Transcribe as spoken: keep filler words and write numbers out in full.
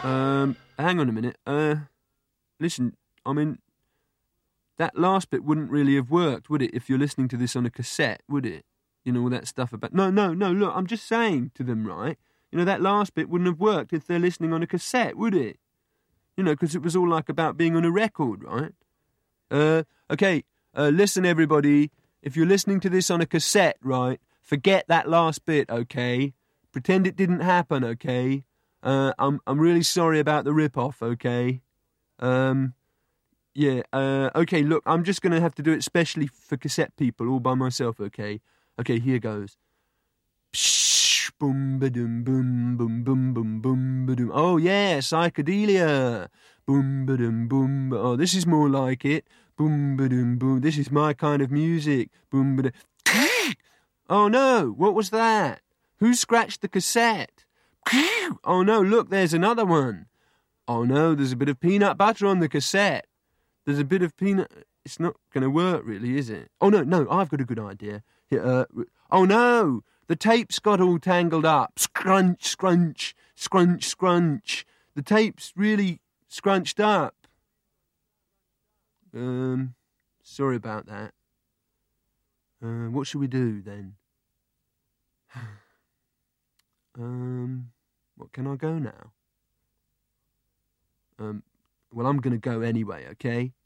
Um, hang on a minute. Uh, listen, I mean, that last bit wouldn't really have worked, would it, if you're listening to this on a cassette, would it? You know, all that stuff about... No, no, no, look, I'm just saying to them, right? You know, that last bit wouldn't have worked if they're listening on a cassette, would it? You know, because it was all like about being on a record, right? Uh, okay, uh, listen, everybody. If you're listening to this on a cassette, right, forget that last bit, okay? Pretend it didn't happen, okay? Uh, I'm I'm really sorry about the rip-off, okay? Um, yeah, uh, okay, look, I'm just going to have to do it specially for cassette people all by myself, okay? Okay, here goes. Psh, boom, ba-dum, boom, boom, boom, boom, boom, ba-dum. Oh, yeah, psychedelia. Boom, ba-dum, boom. Oh, this is more like it. Boom, ba-dum, boom. This is my kind of music. Boom, ba-dum. Oh, no, what was that? Who scratched the cassette? Oh, no, look, there's another one. Oh, no, there's a bit of peanut butter on the cassette. There's a bit of peanut... It's not going to work, really, is it? Oh, no, no, I've got a good idea. Here, uh, oh, no, the tape's got all tangled up. Scrunch, scrunch, scrunch, scrunch. The tape's really scrunched up. Um, sorry about that. Uh, what should we do, then? um, what, can I go now? Um, well, I'm going to go anyway, okay?